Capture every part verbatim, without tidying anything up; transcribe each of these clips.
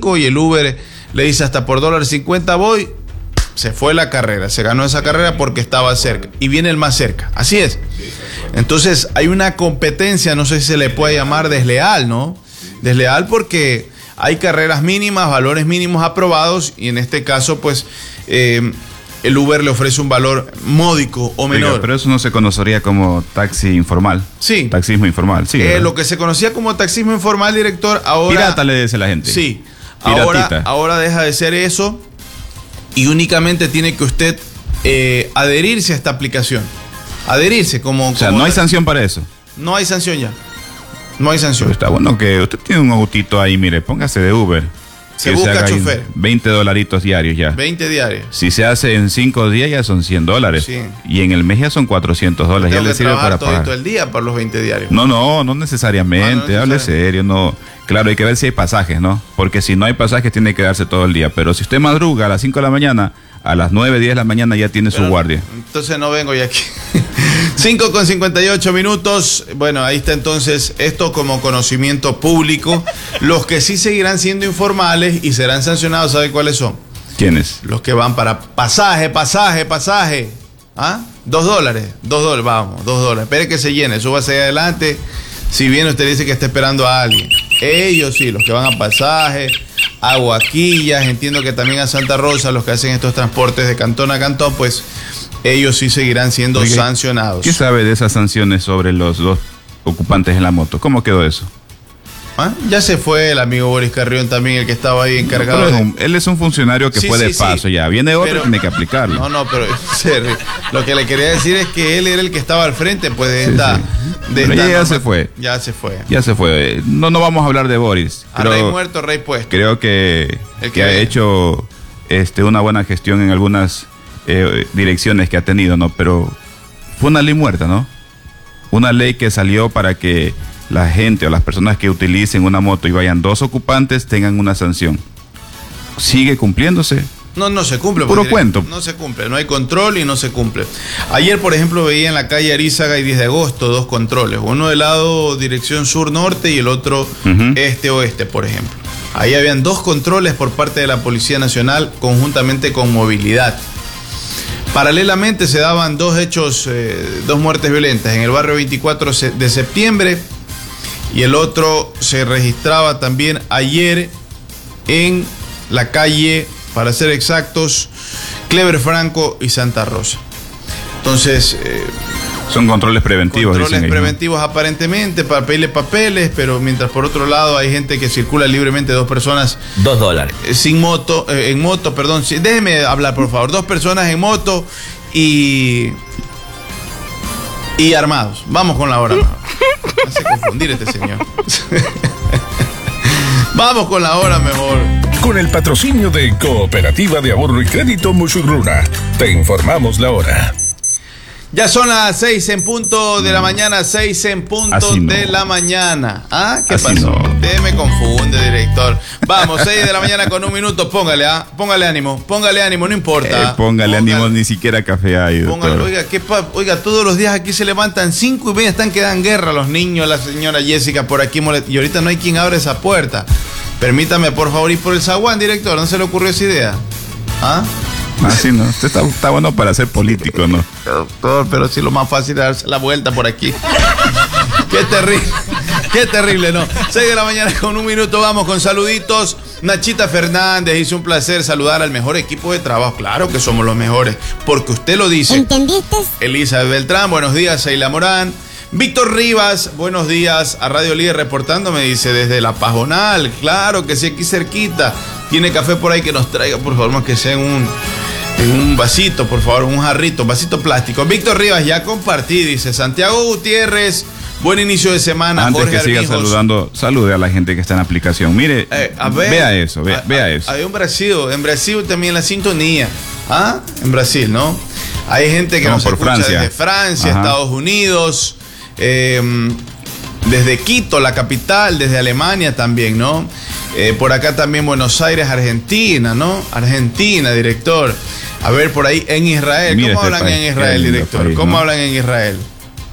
cinco y el Uber le dice hasta por dólar cincuenta voy, se fue la carrera, se ganó esa carrera porque estaba cerca y viene el más cerca, así es. Entonces hay una competencia, no sé si se le puede llamar desleal, ¿no? Desleal porque hay carreras mínimas, valores mínimos aprobados y en este caso pues eh, el Uber le ofrece un valor módico o menor. Oiga, pero eso no se conocería como taxi informal. Sí. Taxismo informal, sí. Eh, lo que se conocía como taxismo informal, director, ahora... Pirata le dice la gente. Sí. Ahora, ahora deja de ser eso y únicamente tiene que usted eh, adherirse a esta aplicación. Adherirse como... O sea, como no hay sanción para eso. No hay sanción ya. No hay sanción. Pero está bueno que usted tiene un autito ahí, mire, póngase de Uber. Se busca chofer. veinte dolaritos diarios ya. veinte diarios. Si se hace en cinco días ya son cien dólares. Sí. Y en el mes ya son cuatrocientos dólares. Tengo Ya le que sirve trabajar para todo, pagar. todo el día para los veinte diarios. No, no, no necesariamente. Ah, no Hable necesariamente. serio, no. Claro, hay que ver si hay pasajes, ¿no? Porque si no hay pasajes tiene que quedarse todo el día. Pero si usted madruga a las cinco de la mañana, a las nueve, diez de la mañana ya tiene Pero su guardia. Entonces no vengo ya aquí. cinco con cincuenta y ocho minutos. Bueno, ahí está entonces esto como conocimiento público. Los que sí seguirán siendo informales y serán sancionados, ¿sabe cuáles son? ¿Quiénes? Los que van para pasaje, pasaje, pasaje. ¿Ah? Dos dólares, dos dólares, vamos, dos dólares. Espere que se llene, súbase ahí adelante. Si bien usted dice que está esperando a alguien. Ellos sí, los que van a pasaje, a Guaquillas, entiendo que también a Santa Rosa, los que hacen estos transportes de cantón a cantón, pues ellos sí seguirán siendo Oiga, sancionados. ¿Qué sabe de esas sanciones sobre los dos ocupantes en la moto? ¿Cómo quedó eso? ¿Ah? Ya se fue el amigo Boris Carrión también, el que estaba ahí encargado. Pero es de... un- él es un funcionario que Sí, fue de sí, paso sí. ya. Viene otro Pero- y tiene que aplicarlo. No, no, pero en serio, lo que le quería decir es que él era el que estaba al frente pues de Sí, esta... sí. De Pero esta ya norma- se fue. Ya se fue. Ya se fue. No, no vamos a hablar de Boris. A Creo- rey muerto, rey puesto. Creo que, El que que- ha hecho este, una buena gestión en algunas eh, direcciones que ha tenido, ¿no? Pero fue una ley muerta, ¿no? Una ley que salió para que la gente o las personas que utilicen una moto y vayan dos ocupantes tengan una sanción. ¿Sigue cumpliéndose? No, no se cumple. Puro porque cuento. No se cumple, no hay control y no se cumple. Ayer, por ejemplo, veía en la calle Arízaga y diez de agosto dos controles. Uno del lado dirección sur-norte y el otro Ujú. este-oeste, por ejemplo. Ahí habían dos controles por parte de la Policía Nacional conjuntamente con movilidad. Paralelamente se daban dos hechos, eh, dos muertes violentas. En el barrio veinticuatro de septiembre y el otro se registraba también ayer en la calle, para ser exactos, Clever Franco y Santa Rosa. Entonces, eh, Son controles preventivos, controles dicen ellos, ¿no? preventivos aparentemente para pedirle papeles, pero mientras por otro lado hay gente que circula libremente, dos personas Dos dólares. eh, sin moto, eh, en moto, perdón, sí, déjeme hablar por favor, dos personas en moto y y armados. Vamos con la hora mejor. Me hace confundir este señor. Vamos con la hora mejor. Con el patrocinio de Cooperativa de Ahorro y Crédito Musurruna, te informamos la hora. Ya son las seis en punto de la mañana, seis en punto Así no. de la mañana. ¿Ah? ¿Qué Así pasó? no. Usted me confunde, director. Vamos, seis de la mañana con un minuto. Póngale, ¿ah? Póngale ánimo, póngale ánimo, no importa. Eh, póngale ánimo, ni siquiera café hay, Póngale, doctor. oiga, ¿qué pa- oiga, todos los días aquí se levantan cinco y media, están que dan guerra los niños, la señora Jessica por aquí molest- y ahorita no hay quien abra esa puerta. Permítame, por favor, ir por el zaguán, director. ¿No se le ocurrió esa idea? ¿Ah? Así no. Usted está, está bueno para ser político, ¿no? Doctor, pero sí lo más fácil es darse la vuelta por aquí. Qué terrible, qué terrible, ¿no? seis de la mañana con un minuto, vamos con saluditos. Nachita Fernández, dice un placer saludar al mejor equipo de trabajo. Claro que somos los mejores, porque usted lo dice. ¿Entendiste? Elizabeth Beltrán, buenos días, Seila Morán. Víctor Rivas, buenos días, a Radio Líder reportando, me dice, desde La Pajonal. Claro que sí, aquí cerquita. Tiene café por ahí que nos traiga, por favor, más que sea en un, en un vasito, por favor, un jarrito, un vasito plástico. Víctor Rivas, ya compartí, dice Santiago Gutiérrez, buen inicio de semana. Antes Jorge que siga Armijos. saludando, salude a la gente que está en la aplicación. Mire, Eh, a ver, vea eso, vea, a- vea a- eso. Hay un Brasil, en Brasil también la sintonía. ¿Ah? En Brasil, ¿no? Hay gente que No, nos por escucha Francia. desde Francia, Ajá. Estados Unidos, eh, desde Quito, la capital, desde Alemania también, ¿no? Eh, por acá también Buenos Aires, Argentina, ¿no? Argentina, director. A ver, por ahí en Israel. Mira ¿Cómo este hablan país, en Israel, qué lindo director? país, ¿Cómo ¿no? hablan en Israel?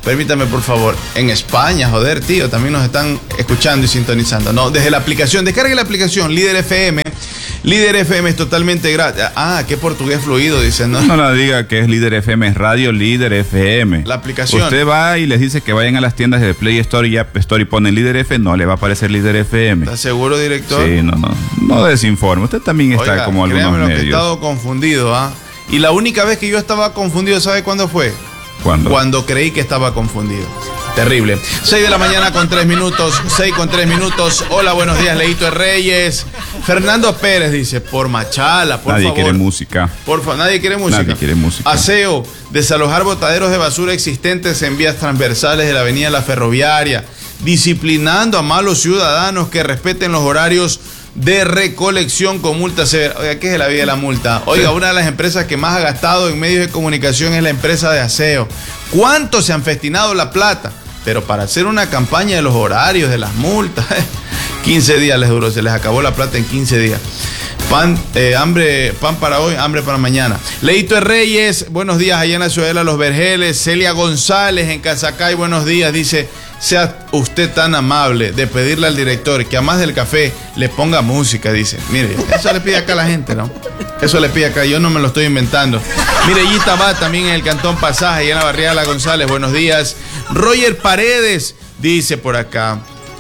Permítame, por favor. En España, joder, tío, también nos están escuchando y sintonizando. No, desde la aplicación. Descargue la aplicación Líder F M. Líder F M es totalmente gratis. Ah, qué portugués fluido, dicen, ¿no? No, no diga que es Líder F M, es Radio Líder F M. La aplicación. Usted va y les dice que vayan a las tiendas de Play Store y App Store y ponen Líder F M, no le va a aparecer Líder F M. ¿Está seguro, director? Sí, no, no. No desinforme. Usted también está Oiga, como algunos créame, medios. que he estado confundido, ¿ah? Y la única vez que yo estaba confundido, ¿sabe cuándo fue? ¿Cuándo? Cuando creí que estaba confundido. Terrible. seis de la mañana con tres minutos. seis con tres minutos. Hola, buenos días, Leito de Reyes. Fernando Pérez dice, por Machala, por Nadie favor. quiere música. Por favor, nadie quiere música. Nadie quiere música. Aseo, desalojar botaderos de basura existentes en vías transversales de la avenida La Ferroviaria. Disciplinando a malos ciudadanos que respeten los horarios de recolección con multa severa. Oiga, ¿qué es la vida de la multa? Oiga, una de las empresas que más ha gastado en medios de comunicación es la empresa de aseo. ¿Cuánto se han festinado la plata? Pero para hacer una campaña de los horarios, de las multas, quince días les duró, se les acabó la plata en quince días. Pan, eh, hambre, pan para hoy, hambre para mañana. Leito de Reyes, buenos días allá en la Ciudadela Los Vergeles. Celia González en Casacay, buenos días, dice, sea usted tan amable de pedirle al director que a más del café le ponga música, dice. Mire, eso le pide acá a la gente, ¿no? Eso le pide acá, yo no me lo estoy inventando. Mire, Yita va también en el Cantón Pasaje y en la Barriada La González, buenos días. Roger Paredes dice por acá.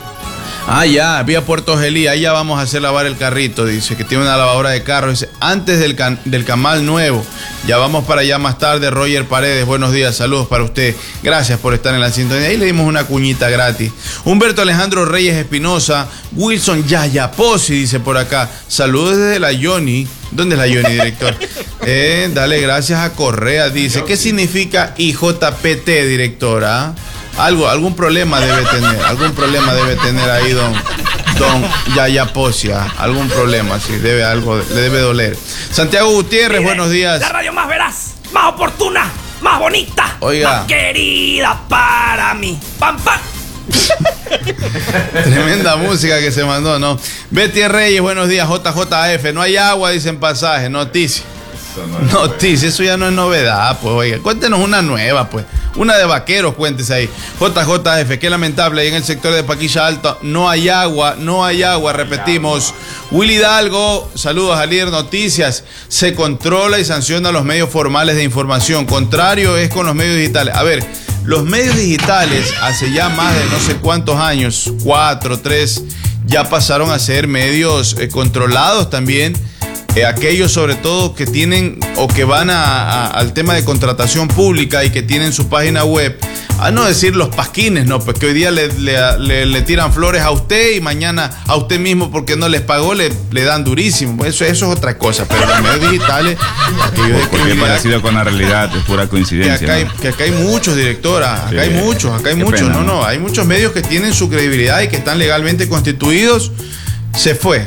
Ah, ya, vía Puerto Gelí, ahí ya vamos a hacer lavar el carrito, dice, que tiene una lavadora de carro, dice, antes del, can, del Camal Nuevo, ya vamos para allá más tarde. Roger Paredes, buenos días, saludos para usted, gracias por estar en la sintonía, ahí le dimos una cuñita gratis. Humberto Alejandro Reyes Espinosa, Wilson Yayaposi, dice por acá, saludos desde la Yoni. ¿Dónde es la Yoni, director? Eh, dale gracias a Correa, dice, ¿qué significa I J P T, directora? Algo, algún problema debe tener, algún problema debe tener ahí don, don Yayaposia, algún problema, sí, debe algo, le debe doler. Santiago Gutiérrez, Mire, buenos días. La radio más veraz, más oportuna, más bonita, Oiga. más querida para mí. ¡Pam, pam! Tremenda música que se mandó, ¿no? Betty Reyes, buenos días. J J F, no hay agua, dicen pasaje, noticia. Noticia, eso ya no es novedad, pues, oiga, cuéntenos una nueva, pues. Una de vaqueros, cuéntese ahí. J J F, qué lamentable, ahí en el sector de Paquilla Alto no hay agua, no hay agua, repetimos. Willy Hidalgo, saludos a Líder Noticias. Se controla y sanciona a los medios formales de información. Contrario es con los medios digitales. A ver, los medios digitales hace ya más de no sé cuántos años, cuatro, tres, ya pasaron a ser medios eh, controlados también. Eh, aquellos sobre todo que tienen o que van a, a, al tema de contratación pública y que tienen su página web, a no decir los pasquines, no, pues que hoy día le, le, le, le tiran flores a usted y mañana a usted mismo porque no les pagó, le, le dan durísimo. Pues eso, eso es otra cosa, pero los medios digitales, aquellos de Porque es parecido con la realidad, es pura coincidencia. Que acá, hay, ¿no? que acá hay muchos, directora, acá Sí. hay muchos, acá hay Qué muchos, pena, no, ¿no? no, hay muchos medios que tienen su credibilidad y que están legalmente constituidos. Se fue.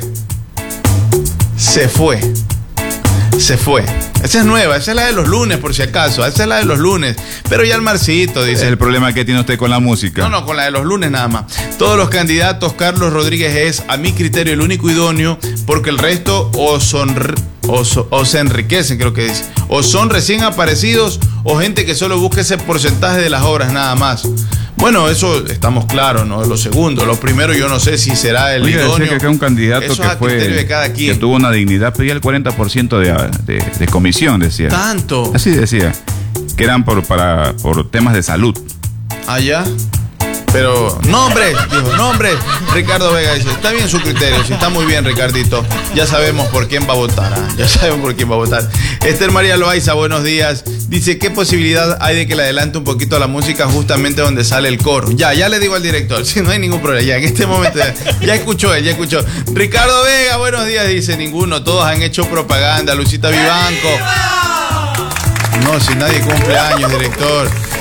Se fue. Se fue. Esa es nueva, esa es la de los lunes, por si acaso. Esa es la de los lunes. Pero ya el Marcito Ese dice. es el problema que tiene usted con la música. No, no, con la de los lunes nada más. Todos los candidatos, Carlos Rodríguez es, a mi criterio, el único idóneo, porque el resto o son o, so, o se enriquecen, creo que dice. O son recién aparecidos o gente que solo busca ese porcentaje de las obras nada más. Bueno, eso estamos claros, ¿no? Lo segundo. Lo primero, yo no sé si será el Oiga, idóneo. decía que acá un candidato Eso que es a criterio fue de cada quien. que tuvo una dignidad pedía el cuarenta por ciento de, de, de comisión, decía. Tanto. Así decía. Que eran por, para, por temas de salud. Allá. Pero, nombres, dijo, nombres. Ricardo Vega dice, está bien su criterio, sí, está muy bien, Ricardito. Ya sabemos por quién va a votar, ¿eh? Ya sabemos por quién va a votar. Esther María Loaiza, buenos días. Dice, ¿qué posibilidad hay de que le adelante un poquito la música justamente donde sale el coro? Ya, ya le digo al director, sí, no hay ningún problema, ya en este momento, ya, ya escuchó él, ya escuchó. Ricardo Vega, buenos días, dice, ninguno, todos han hecho propaganda. Lucita Vivanco. No, si nadie cumple años, director.